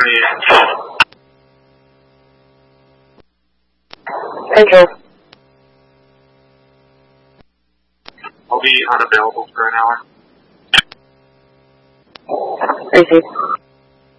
Angel. I'll be unavailable for an hour. Receive.